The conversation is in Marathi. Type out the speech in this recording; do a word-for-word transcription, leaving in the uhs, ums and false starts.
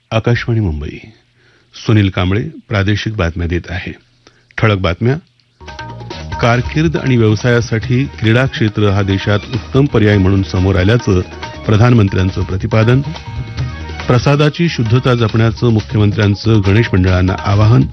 आकाशवाणी मुंबई. सुनील कांबळे प्रादेशिक बातम्या देत आहे. ठळक बातम्या. कारकीर्द आणि व्यवसायासाठी क्रीडा क्षेत्र हा देशात उत्तम पर्याय म्हणून समोर आल्याचं प्रधानमंत्र्यांचं प्रतिपादन. प्रसादाची शुद्धता जपण्याचं मुख्यमंत्र्यांचं गणेश मंडळांना आवाहन.